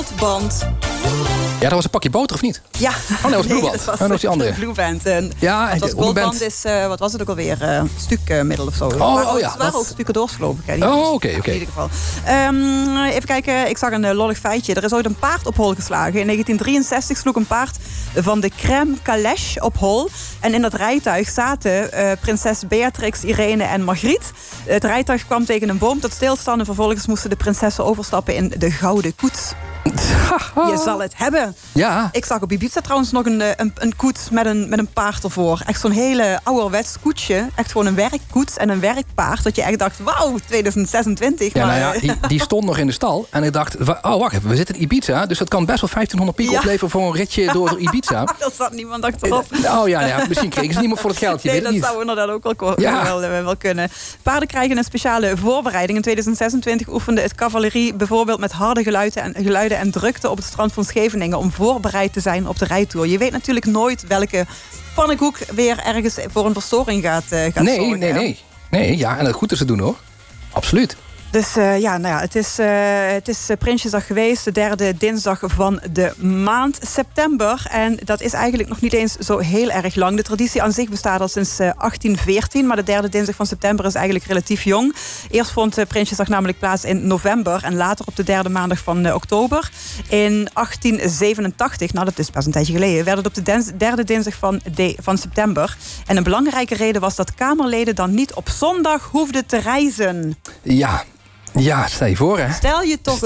Bloedband. Ja, dat was een pakje boter, of niet? Ja. Oh, nee, dat was Blueband. dat was die andere. Blueband. Ja, het was Goldband is, wat was het ook alweer? Stukmiddel of zo. Het waren ook stukken doors, geloof ik. Oké. In ieder geval. Even kijken, ik zag een lollig feitje. Er is ooit een paard op hol geslagen. In 1963 sloeg een paard van de Crème Calèche op hol. En in dat rijtuig zaten prinses Beatrix, Irene en Margriet. Het rijtuig kwam tegen een boom tot stilstand. En vervolgens moesten de prinsessen overstappen in de gouden koets. Je zal het hebben. Ja. Ik zag op Ibiza trouwens nog een koets met een paard ervoor. Echt zo'n hele ouderwets koetsje. Echt gewoon een werkkoets en een werkpaard. Dat je echt dacht, wauw, 2026. Ja, maar, nou ja, die stond nog in de stal. En ik dacht, wacht even, we zitten in Ibiza. Dus dat kan best wel 1500 piek opleveren voor een ritje door Ibiza. Daar zat niemand achterop. Misschien kregen ze niemand voor het geld. Nee, dat zou inderdaad ook wel kunnen. Paarden krijgen een speciale voorbereiding. In 2026 oefende het cavalerie bijvoorbeeld met harde geluiden en drukte op het strand van Scheveningen om voorbereid te zijn op de rijtour. Je weet natuurlijk nooit welke pannenkoek weer ergens voor een verstoring gaat zorgen. Nee, ja, en dat goed is te doen hoor. Absoluut. Dus het is Prinsjesdag geweest, de derde dinsdag van de maand september. En dat is eigenlijk nog niet eens zo heel erg lang. De traditie aan zich bestaat al sinds 1814, maar de derde dinsdag van september is eigenlijk relatief jong. Eerst vond Prinsjesdag namelijk plaats in november en later op de derde maandag van oktober. In 1887, nou dat is pas een tijdje geleden, werd het op de derde dinsdag van september. En een belangrijke reden was dat Kamerleden dan niet op zondag hoefden te reizen. Ja, stel je voor, hè? Stel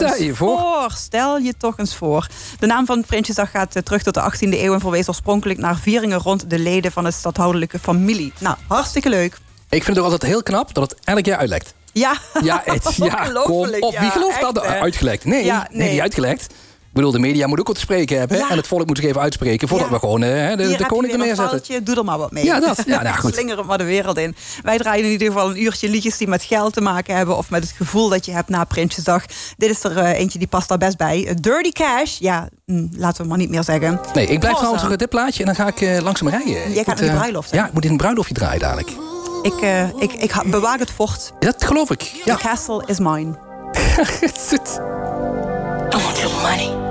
je toch eens voor. De naam van Prinsjesdag gaat terug tot de 18e eeuw... en verwees oorspronkelijk naar vieringen rond de leden van de stadhoudelijke familie. Nou, hartstikke leuk. Ik vind het ook altijd heel knap dat het elk jaar uitlekt. Ja, Kom op. Wie gelooft dat? Uitgelekt. Nee, niet uitgelekt. Ik bedoel, de media moet ook wat te spreken hebben. Ja. En het volk moet zich even uitspreken voordat we gewoon de koning ermee zetten. Doe er maar wat mee. Ja, dat. Ja, nou, goed. Slinger het maar de wereld in. Wij draaien in ieder geval een uurtje liedjes die met geld te maken hebben... of met het gevoel dat je hebt na Prinsjesdag. Dit is er eentje die past daar best bij. Dirty Cash. Ja, laten we maar niet meer zeggen. Nee, ik blijf trouwens nog dit plaatje en dan ga ik langzaam rijden. Jij gaat naar die bruiloft, hè? Ja, ik moet in een bruiloftje draaien dadelijk. Ik bewaak het fort. Dat geloof ik. Ja. The castle is mine. I want your money.